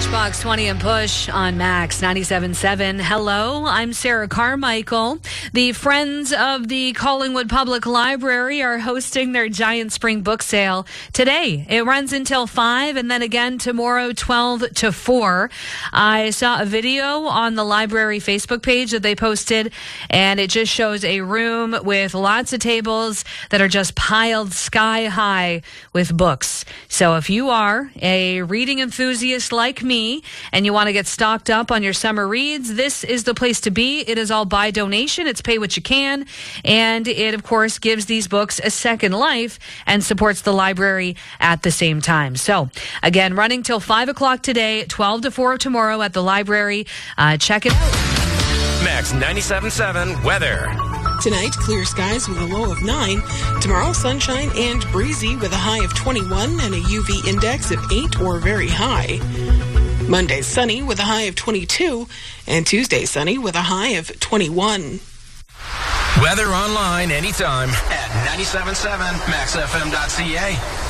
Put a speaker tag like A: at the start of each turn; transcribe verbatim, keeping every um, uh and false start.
A: Box twenty and Push on Max ninety-seven point seven. Hello, I'm Sarah Carmichael. The Friends of the Collingwood Public Library are hosting their giant spring book sale today. It runs until five and then again tomorrow twelve to four. I saw a video on the library Facebook page that they posted, and it just shows a room with lots of tables that are just piled sky high with books. So if you are a reading enthusiast like me and you want to get stocked up on your summer reads, this is the place to be. It is all by donation. It's pay what you can. And it, of course, gives these books a second life and supports the library at the same time. So, again, running till five o'clock today, twelve to four tomorrow at the library. Uh, check it out.
B: Max ninety-seven point seven weather.
C: Tonight, clear skies with a low of nine. Tomorrow, sunshine and breezy with a high of twenty-one and a U V index of eight or very high. Monday, sunny with a high of twenty-two, and Tuesday, sunny with a high of twenty-one.
B: Weather online anytime at ninety-seven point seven max f m dot c a.